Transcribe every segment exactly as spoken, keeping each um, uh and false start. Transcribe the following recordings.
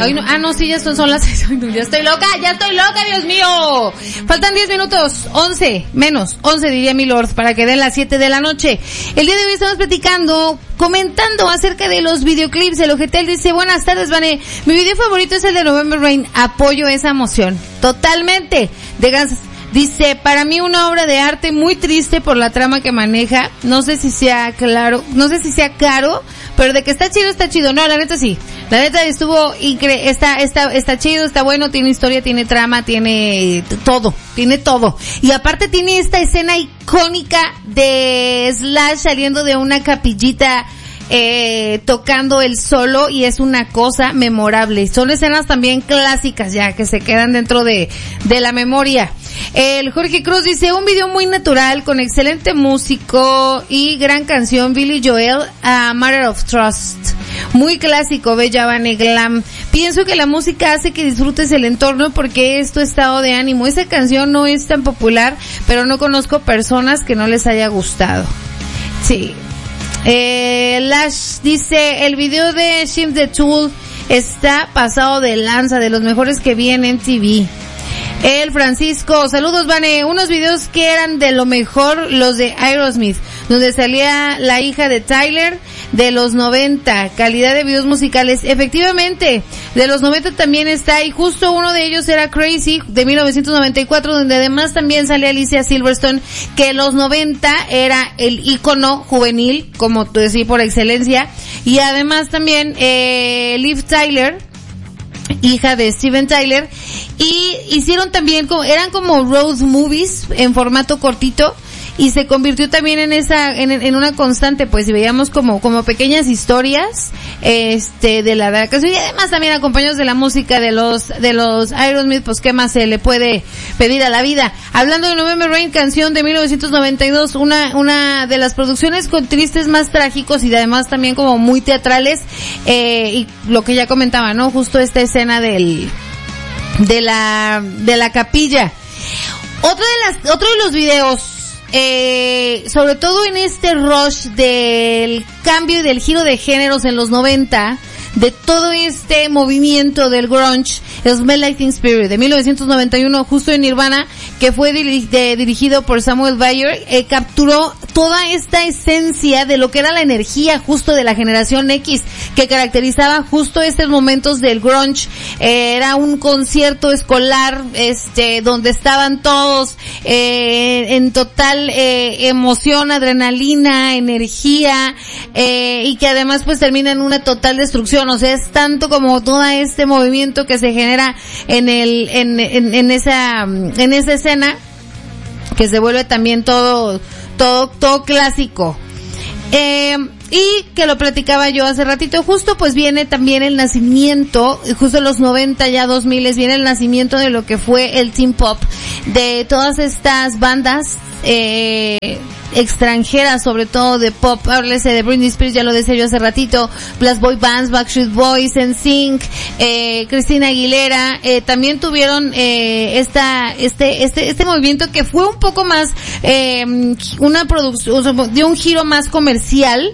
Hoy no, ah, no, sí, ya son, son las seis. Ya estoy loca, ya estoy loca, Dios mío. Faltan diez minutos, once, menos, once diría mi lord, para que den las siete de la noche. El día de hoy estamos platicando, comentando acerca de los videoclips. El Ojetel dice, buenas tardes, Vane. Mi video favorito es el de November Rain. Apoyo esa emoción. Totalmente. De Guns. Dice, para mí una obra de arte muy triste por la trama que maneja. No sé si sea claro, no sé si sea caro, pero de que está chido, está chido. No, la neta sí. La neta estuvo incre- está, está, está chido, está bueno, tiene historia, tiene trama, tiene todo, tiene todo. Y aparte tiene esta escena icónica de Slash saliendo de una capillita, eh, tocando el solo, y es una cosa memorable. Son escenas también clásicas ya, que se quedan dentro de, de la memoria. El Jorge Cruz dice, un video muy natural, con excelente músico y gran canción, Billy Joel, a Matter of Trust. Muy clásico, bella Vane Glam. Pienso que la música hace que disfrutes el entorno porque es tu estado de ánimo. Esa canción no es tan popular, pero no conozco personas que no les haya gustado. Sí. Eh, Lash dice, el video de Shim the Tool está pasado de lanza, de los mejores que vi en M T V. El Francisco, saludos, Vane, unos videos que eran de lo mejor, los de Aerosmith, donde salía la hija de Tyler, de los noventa, calidad de videos musicales. Efectivamente, de los noventa también está, y justo uno de ellos era Crazy, de mil novecientos noventa y cuatro, donde además también salía Alicia Silverstone, que en los noventa era el ícono juvenil, como tú decís, por excelencia, y además también eh, Liv Tyler, hija de Steven Tyler, y hicieron también, como, eran como road movies en formato cortito, y se convirtió también en esa, en, en una constante, pues, y veíamos como, como pequeñas historias, este, de la, de la canción, y además también acompañados de la música de los, de los Aerosmith, pues, ¿qué más se le puede pedir a la vida? Hablando de November Rain, canción de mil novecientos noventa y dos, una, una de las producciones con tristes más trágicos y además también como muy teatrales, eh, y lo que ya comentaba, ¿no? Justo esta escena del, de la, de la capilla. Otro de las, otro de los videos, Eh, sobre todo en este rush del cambio y del giro de géneros en los noventa, de todo este movimiento del grunge, Smell Like Teen Spirit de mil novecientos noventa y uno, justo en Nirvana, que fue diri- de, dirigido por Samuel Bayer, eh, capturó toda esta esencia de lo que era la energía justo de la generación X, que caracterizaba justo estos momentos del grunge. Eh, era un concierto escolar, este, donde estaban todos eh, en total eh, emoción, adrenalina, energía, eh, y que además pues termina en una total destrucción. O sea, es tanto como todo este movimiento que se genera en el, en, en, en esa, en esa escena, que se vuelve también todo, todo, todo clásico. Eh, y que lo platicaba yo hace ratito, justo pues viene también el nacimiento, justo en los noventa, ya dos mil, viene el nacimiento de lo que fue el teen pop, de todas estas bandas, eh, extranjeras, sobre todo de pop. Háblese de Britney Spears, ya lo decía yo hace ratito, Blast Boy Bands, Backstreet Boys, N Sync, eh, Christina Aguilera, eh, también tuvieron, eh, esta, este, este, este movimiento que fue un poco más, eh, una producción, dio un giro más comercial,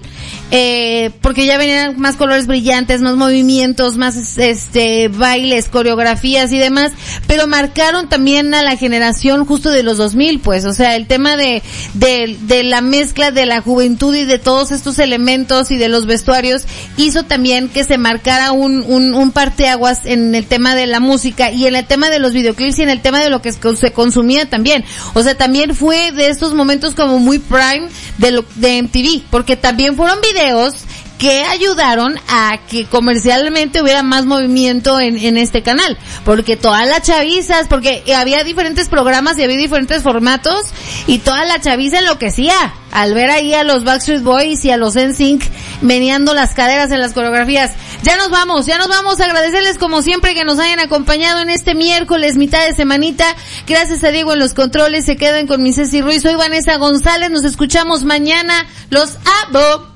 eh, porque ya venían más colores brillantes, más movimientos, más este bailes, coreografías y demás, pero marcaron también a la generación justo de los dos mil, pues, o sea, el tema de, de, de la mezcla de la juventud y de todos estos elementos y de los vestuarios hizo también que se marcara un, un, un parteaguas en el tema de la música y en el tema de los videoclips y en el tema de lo que se consumía también. O sea, también fue de estos momentos como muy prime de lo, de M T V, porque también fueron videos que ayudaron a que comercialmente hubiera más movimiento en, en este canal, porque todas las chavizas, porque había diferentes programas y había diferentes formatos, y toda la chaviza enloquecía al ver ahí a los Backstreet Boys y a los N Sync meneando las caderas en las coreografías. Ya nos vamos, ya nos vamos a agradecerles como siempre que nos hayan acompañado en este miércoles, mitad de semanita. Gracias a Diego en los controles, se quedan con mi Ceci Ruiz, soy Vanessa González, nos escuchamos mañana, los amo.